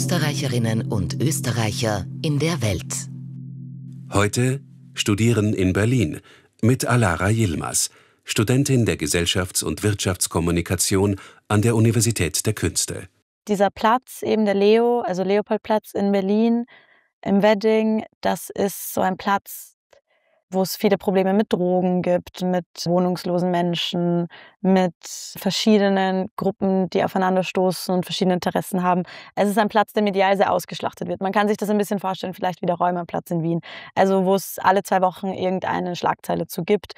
Österreicherinnen und Österreicher in der Welt. Heute Studieren in Berlin mit Alara Yilmaz, Studentin der Gesellschafts- und Wirtschaftskommunikation an der Universität der Künste. Dieser Platz, eben der Leo, also Leopoldplatz in Berlin, im Wedding, das ist so ein Platz, wo es viele Probleme mit Drogen gibt, mit wohnungslosen Menschen, mit verschiedenen Gruppen, die aufeinanderstoßen und verschiedene Interessen haben. Es ist ein Platz, der medial sehr ausgeschlachtet wird. Man kann sich das ein bisschen vorstellen, vielleicht wie der Römerplatz in Wien. Also wo es alle 2 Wochen irgendeine Schlagzeile zu gibt.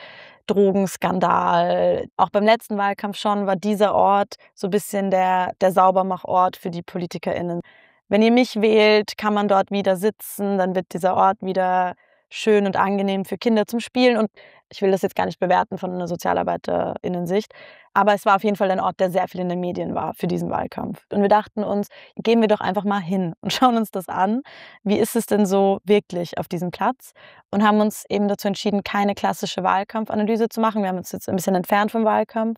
Drogenskandal. Auch beim letzten Wahlkampf schon war dieser Ort so ein bisschen der Saubermachort für die PolitikerInnen. Wenn ihr mich wählt, kann man dort wieder sitzen, dann wird dieser Ort wieder schön und angenehm für Kinder zum Spielen. Und ich will das jetzt gar nicht bewerten von einer SozialarbeiterInnen-Sicht, aber es war auf jeden Fall ein Ort, der sehr viel in den Medien war für diesen Wahlkampf. Und wir dachten uns, gehen wir doch einfach mal hin und schauen uns das an. Wie ist es denn so wirklich auf diesem Platz? Und haben uns eben dazu entschieden, keine klassische Wahlkampfanalyse zu machen. Wir haben uns jetzt ein bisschen entfernt vom Wahlkampf,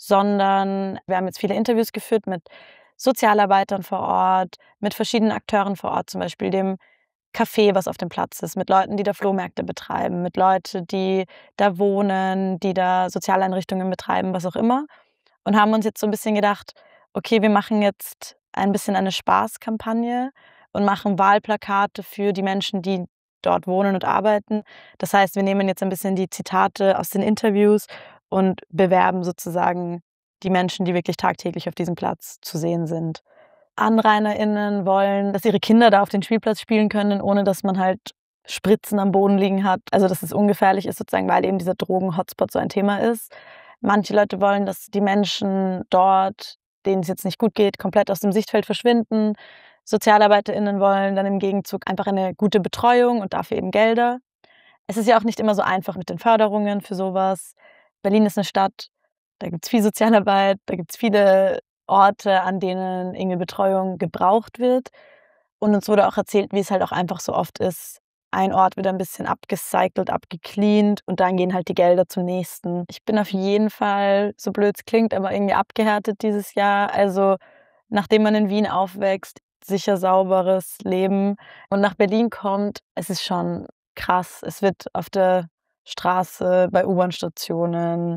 sondern wir haben jetzt viele Interviews geführt mit Sozialarbeitern vor Ort, mit verschiedenen Akteuren vor Ort, zum Beispiel dem Café, was auf dem Platz ist, mit Leuten, die da Flohmärkte betreiben, mit Leuten, die da wohnen, die da Sozialeinrichtungen betreiben, was auch immer. Und haben uns jetzt so ein bisschen gedacht, okay, wir machen jetzt ein bisschen eine Spaßkampagne und machen Wahlplakate für die Menschen, die dort wohnen und arbeiten. Das heißt, wir nehmen jetzt ein bisschen die Zitate aus den Interviews und bewerben sozusagen die Menschen, die wirklich tagtäglich auf diesem Platz zu sehen sind. AnrainerInnen wollen, dass ihre Kinder da auf den Spielplatz spielen können, ohne dass man halt Spritzen am Boden liegen hat. Also dass es ungefährlich ist sozusagen, weil eben dieser Drogen-Hotspot so ein Thema ist. Manche Leute wollen, dass die Menschen dort, denen es jetzt nicht gut geht, komplett aus dem Sichtfeld verschwinden. SozialarbeiterInnen wollen dann im Gegenzug einfach eine gute Betreuung und dafür eben Gelder. Es ist ja auch nicht immer so einfach mit den Förderungen für sowas. Berlin ist eine Stadt, da gibt es viel Sozialarbeit, da gibt es viele Orte, an denen irgendwie Betreuung gebraucht wird. Und uns wurde auch erzählt, wie es halt auch einfach so oft ist. Ein Ort wird ein bisschen abgecycelt, abgecleant und dann gehen halt die Gelder zum nächsten. Ich bin auf jeden Fall, so blöd es klingt, aber irgendwie abgehärtet dieses Jahr. Also nachdem man in Wien aufwächst, sicher sauberes Leben und nach Berlin kommt, es ist schon krass. Es wird auf der Straße, bei U-Bahn-Stationen,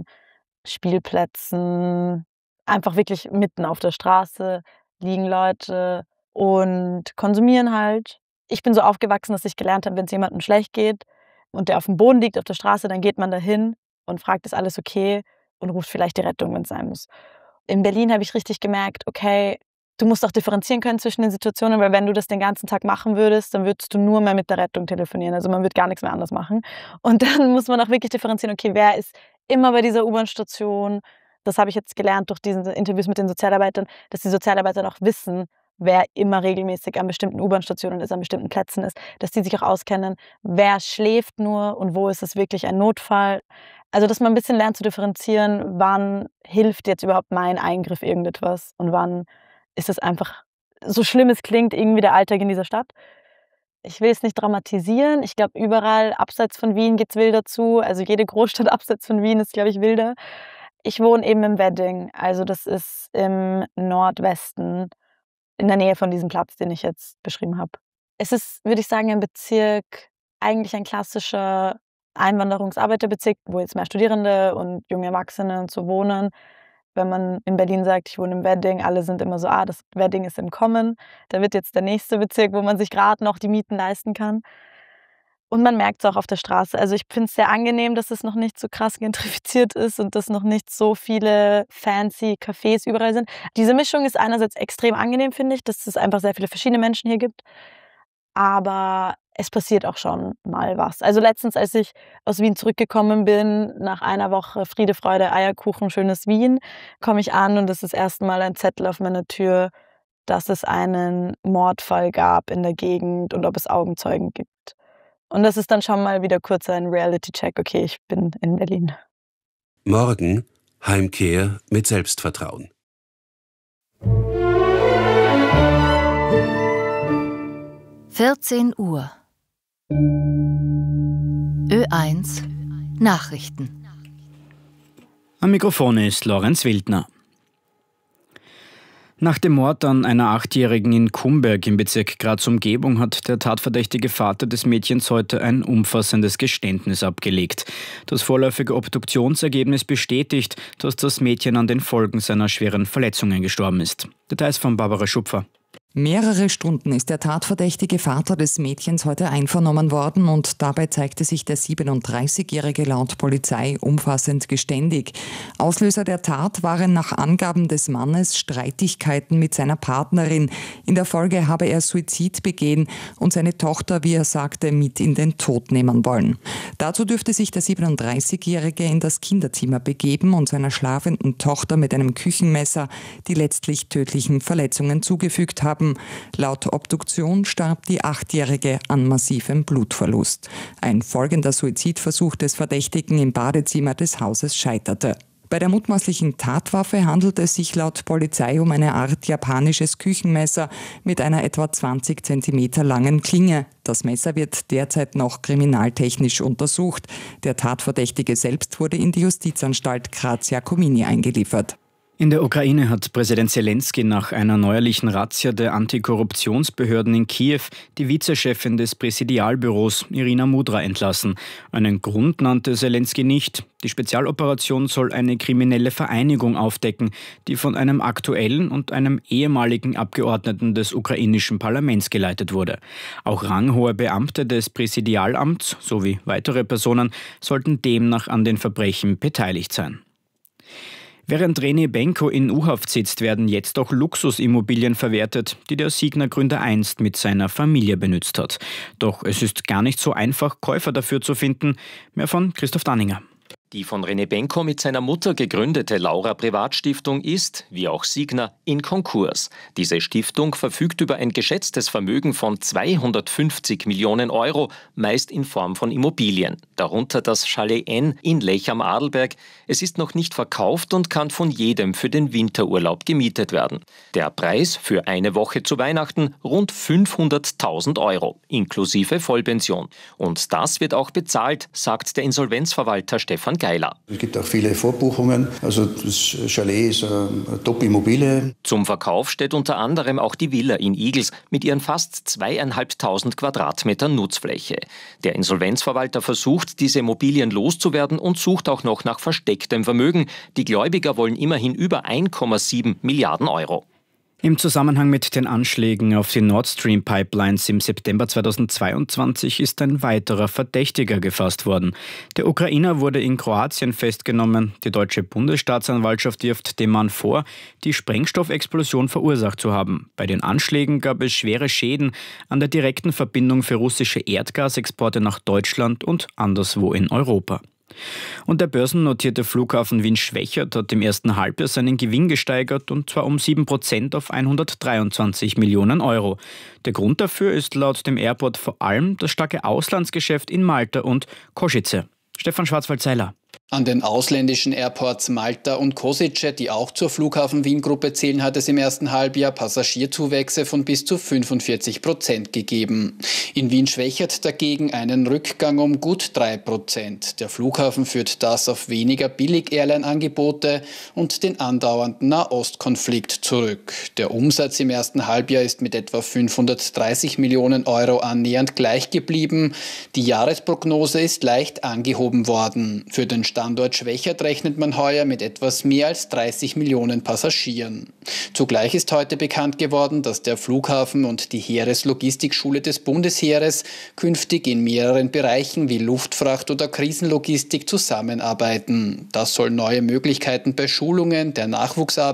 Spielplätzen, einfach wirklich mitten auf der Straße liegen Leute und konsumieren halt. Ich bin so aufgewachsen, dass ich gelernt habe, wenn es jemandem schlecht geht und der auf dem Boden liegt auf der Straße, dann geht man dahin und fragt, ist alles okay und ruft vielleicht die Rettung, wenn es sein muss. In Berlin habe ich richtig gemerkt, okay, du musst auch differenzieren können zwischen den Situationen, weil wenn du das den ganzen Tag machen würdest, dann würdest du nur mehr mit der Rettung telefonieren. Also man wird gar nichts mehr anders machen. Und dann muss man auch wirklich differenzieren, okay, wer ist immer bei dieser U-Bahn-Station? Das habe ich jetzt gelernt durch diese Interviews mit den Sozialarbeitern, dass die Sozialarbeiter auch wissen, wer immer regelmäßig an bestimmten U-Bahn-Stationen ist, an bestimmten Plätzen ist, dass die sich auch auskennen, wer schläft nur und wo ist es wirklich ein Notfall. Also, dass man ein bisschen lernt zu differenzieren, wann hilft jetzt überhaupt mein Eingriff irgendetwas und wann ist es einfach, so schlimm es klingt, irgendwie der Alltag in dieser Stadt. Ich will es nicht dramatisieren. Ich glaube, überall abseits von Wien geht's wilder zu. Also, jede Großstadt abseits von Wien ist, glaube ich, wilder. Ich wohne eben im Wedding, also das ist im Nordwesten, in der Nähe von diesem Platz, den ich jetzt beschrieben habe. Es ist, würde ich sagen, ein Bezirk, eigentlich ein klassischer Einwanderungsarbeiterbezirk, wo jetzt mehr Studierende und junge Erwachsene und so wohnen. Wenn man in Berlin sagt, ich wohne im Wedding, alle sind immer so, das Wedding ist im Kommen. Da wird jetzt der nächste Bezirk, wo man sich gerade noch die Mieten leisten kann. Und man merkt es auch auf der Straße. Also, ich finde es sehr angenehm, dass es noch nicht so krass gentrifiziert ist und dass noch nicht so viele fancy Cafés überall sind. Diese Mischung ist einerseits extrem angenehm, finde ich, dass es einfach sehr viele verschiedene Menschen hier gibt. Aber es passiert auch schon mal was. Also, letztens, als ich aus Wien zurückgekommen bin, nach einer Woche Friede, Freude, Eierkuchen, schönes Wien, komme ich an und es ist erst mal ein Zettel auf meiner Tür, dass es einen Mordfall gab in der Gegend und ob es Augenzeugen gibt. Und das ist dann schon mal wieder kurz ein Reality-Check. Okay, ich bin in Berlin. Morgen Heimkehr mit Selbstvertrauen. (14 Uhr) Ö1 Nachrichten. Am Mikrofon ist Lorenz Wildner. Nach dem Mord an einer 8-Jährigen in Kumberg im Bezirk Graz-Umgebung hat der tatverdächtige Vater des Mädchens heute ein umfassendes Geständnis abgelegt. Das vorläufige Obduktionsergebnis bestätigt, dass das Mädchen an den Folgen seiner schweren Verletzungen gestorben ist. Details von Barbara Schupfer. Mehrere Stunden ist der tatverdächtige Vater des Mädchens heute einvernommen worden und dabei zeigte sich der 37-Jährige laut Polizei umfassend geständig. Auslöser der Tat waren nach Angaben des Mannes Streitigkeiten mit seiner Partnerin. In der Folge habe er Suizid begehen und seine Tochter, wie er sagte, mit in den Tod nehmen wollen. Dazu dürfte sich der 37-Jährige in das Kinderzimmer begeben und seiner schlafenden Tochter mit einem Küchenmesser die letztlich tödlichen Verletzungen zugefügt haben. Laut Obduktion starb die 8-Jährige an massivem Blutverlust. Ein folgender Suizidversuch des Verdächtigen im Badezimmer des Hauses scheiterte. Bei der mutmaßlichen Tatwaffe handelt es sich laut Polizei um eine Art japanisches Küchenmesser mit einer etwa 20 cm langen Klinge. Das Messer wird derzeit noch kriminaltechnisch untersucht. Der Tatverdächtige selbst wurde in die Justizanstalt Graz-Jakomini eingeliefert. In der Ukraine hat Präsident Zelensky nach einer neuerlichen Razzia der Antikorruptionsbehörden in Kiew die Vizechefin des Präsidialbüros Irina Mudra entlassen. Einen Grund nannte Zelensky nicht. Die Spezialoperation soll eine kriminelle Vereinigung aufdecken, die von einem aktuellen und einem ehemaligen Abgeordneten des ukrainischen Parlaments geleitet wurde. Auch ranghohe Beamte des Präsidialamts sowie weitere Personen sollten demnach an den Verbrechen beteiligt sein. Während René Benko in U-Haft sitzt, werden jetzt auch Luxusimmobilien verwertet, die der Signa-Gründer einst mit seiner Familie benutzt hat. Doch es ist gar nicht so einfach, Käufer dafür zu finden. Mehr von Christoph Danninger. Die von René Benko mit seiner Mutter gegründete Laura Privatstiftung ist, wie auch Signa, in Konkurs. Diese Stiftung verfügt über ein geschätztes Vermögen von 250 Millionen Euro, meist in Form von Immobilien. Darunter das Chalet N in Lech am Arlberg. Es ist noch nicht verkauft und kann von jedem für den Winterurlaub gemietet werden. Der Preis für eine Woche zu Weihnachten rund 500.000 Euro, inklusive Vollpension. Und das wird auch bezahlt, sagt der Insolvenzverwalter Stefan Geiler. Es gibt auch viele Vorbuchungen, also das Chalet ist eine Top-Immobilie. Zum Verkauf steht unter anderem auch die Villa in Igls mit ihren fast 2.500 Quadratmetern Nutzfläche. Der Insolvenzverwalter versucht, diese Immobilien loszuwerden und sucht auch noch nach verstecktem Vermögen. Die Gläubiger wollen immerhin über 1,7 Milliarden Euro. Im Zusammenhang mit den Anschlägen auf die Nord Stream Pipelines im September 2022 ist ein weiterer Verdächtiger gefasst worden. Der Ukrainer wurde in Kroatien festgenommen. Die deutsche Bundesstaatsanwaltschaft wirft dem Mann vor, die Sprengstoffexplosion verursacht zu haben. Bei den Anschlägen gab es schwere Schäden an der direkten Verbindung für russische Erdgasexporte nach Deutschland und anderswo in Europa. Und der börsennotierte Flughafen Wien-Schwechat hat im ersten Halbjahr seinen Gewinn gesteigert, und zwar um 7% auf 123 Millionen Euro. Der Grund dafür ist laut dem Airport vor allem das starke Auslandsgeschäft in Malta und Košice. Stefan Schwarzwald-Seiler. An den ausländischen Airports Malta und Košice, die auch zur Flughafen Wien-Gruppe zählen, hat es im ersten Halbjahr Passagierzuwächse von bis zu 45% gegeben. In Wien-Schwechat dagegen einen Rückgang um gut 3%. Der Flughafen führt das auf weniger Billig-Airline-Angebote und den andauernden Nahostkonflikt zurück. Der Umsatz im ersten Halbjahr ist mit etwa 530 Millionen Euro annähernd gleich geblieben. Die Jahresprognose ist leicht angehoben worden. Für den Standort Schwechat rechnet man heuer mit etwas mehr als 30 Millionen Passagieren. Zugleich ist heute bekannt geworden, dass der Flughafen und die Heereslogistikschule des Bundesheeres künftig in mehreren Bereichen wie Luftfracht oder Krisenlogistik zusammenarbeiten. Das soll neue Möglichkeiten bei Schulungen, der Nachwuchsarbeit